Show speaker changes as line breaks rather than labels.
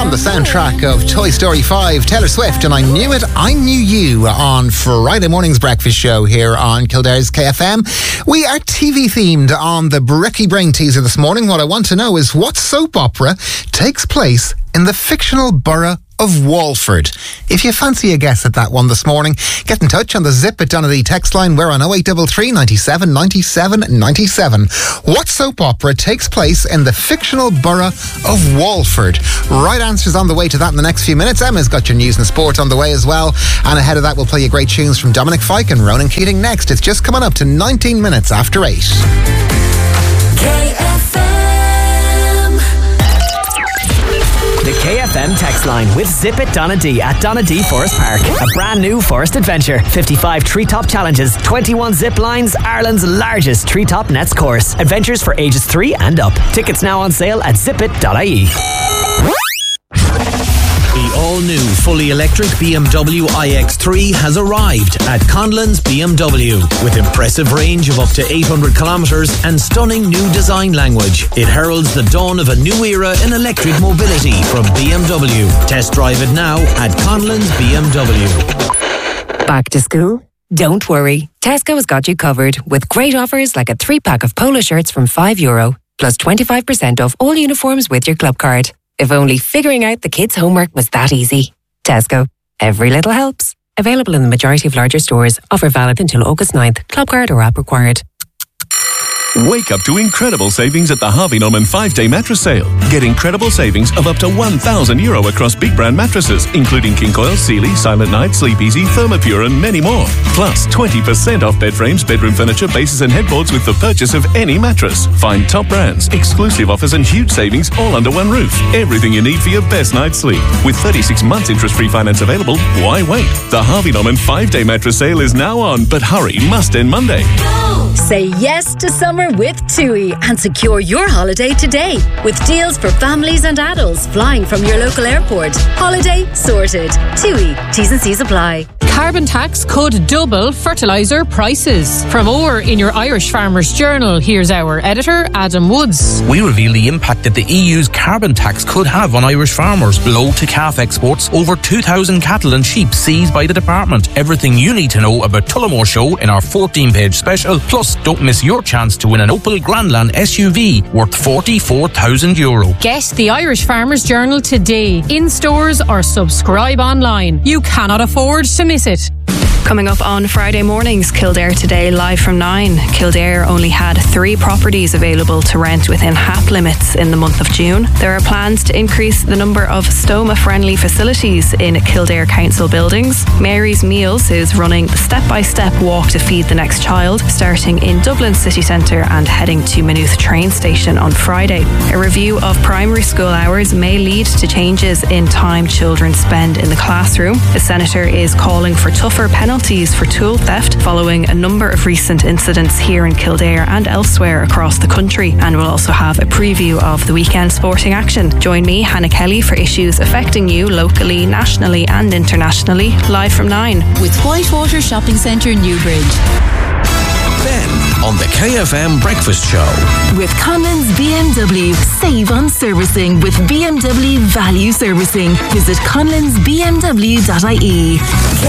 from the soundtrack of Toy Story 5, Taylor Swift, and I Knew It, I Knew You on Friday morning's breakfast show here on Kildare's KFM. We are TV themed on the Brekkie Brain teaser this morning. What I want to know is what soap opera takes place in the fictional borough of Walford. If you fancy a guess at that one this morning, get in touch on the Zip at Donadee text line. We're on 0833 97 97 97. What soap opera takes place in the fictional borough of Walford? Right answers on the way to that in the next few minutes. Emma's got your news and sport on the way as well. And ahead of that, we'll play you great tunes from Dominic Fike and Ronan Keating next. It's just coming up to 19 minutes after 8.
The KFM text line with Zip at Donadee at Donadee Forest Park. A brand new forest adventure. 55 treetop challenges, 21 zip lines, Ireland's largest treetop nets course. Adventures for ages 3 and up. Tickets now on sale at zipit.ie.
The all-new, fully electric BMW iX3 has arrived at Conlon's BMW. With impressive range of up to 800 kilometres and stunning new design language, it heralds the dawn of a new era in electric mobility from BMW. Test drive it now at Conlon's BMW.
Back to school? Don't worry. Tesco has got you covered with great offers like a 3-pack of polo shirts from €5, plus 25% off all uniforms with your club card. If only figuring out the kids' homework was that easy. Tesco. Every little helps. Available in the majority of larger stores. Offer valid until August 9th. Club card or app required.
Wake up to incredible savings at the Harvey Norman 5-day mattress sale. Get incredible savings of up to €1,000 across big brand mattresses, including King Coil, Sealy, Silent Night, Sleep Easy, Thermopure and many more. Plus 20% off bed frames, bedroom furniture, bases and headboards with the purchase of any mattress. Find top brands, exclusive offers and huge savings all under one roof. Everything you need for your best night's sleep. With 36 months interest-free finance available, why wait? The Harvey Norman 5-day mattress sale is now on, but hurry, must end Monday.
Say yes to summer with TUI and secure your holiday today with deals for families and adults flying from your local airport. Holiday sorted. TUI. T's and C's apply.
Carbon tax could double fertiliser prices. For more in your Irish Farmers Journal, here's our editor, Adam Woods.
We reveal the impact that the EU's carbon tax could have on Irish farmers. Blow to calf exports, over 2,000 cattle and sheep seized by the department. Everything you need to know about Tullamore Show in our 14-page special. Plus, don't miss your chance to win an Opel Grandland SUV worth €44,000. Get
the Irish Farmers Journal today, in stores or subscribe online. You cannot afford to miss it.
Coming up on Friday mornings, Kildare Today live from 9. Kildare only had 3 properties available to rent within HAP limits in the month of June. There are plans to increase the number of stoma-friendly facilities in Kildare Council buildings. Mary's Meals is running the step-by-step walk to feed the next child, starting in Dublin city centre and heading to Maynooth train station on Friday. A review of primary school hours may lead to changes in time children spend in the classroom. The Senator is calling for tougher penalties for tool theft following a number of recent incidents here in Kildare and elsewhere across the country, and we'll also have a preview of the weekend sporting action. Join me, Hannah Kelly, for issues affecting you locally, nationally and internationally, live from 9.
With Whitewater Shopping Centre, Newbridge.
Ben on the KFM Breakfast Show.
With Conlon's BMW, save on servicing with BMW Value Servicing. Visit conlonsbmw.ie.